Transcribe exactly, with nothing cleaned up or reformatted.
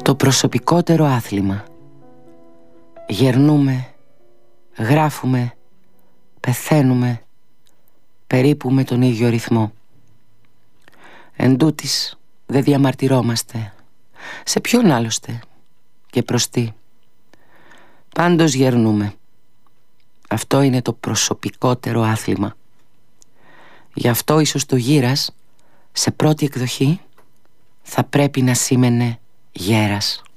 Το προσωπικότερο άθλημα. Γερνούμε, γράφουμε, πεθαίνουμε, περίπου με τον ίδιο ρυθμό. Εν τούτοις δεν διαμαρτυρόμαστε. Σε ποιον άλλωστε και προς τι? Πάντως γερνούμε. Αυτό είναι το προσωπικότερο άθλημα. Γι' αυτό ίσως το γύρας σε πρώτη εκδοχή θα πρέπει να σήμαινε γέρας.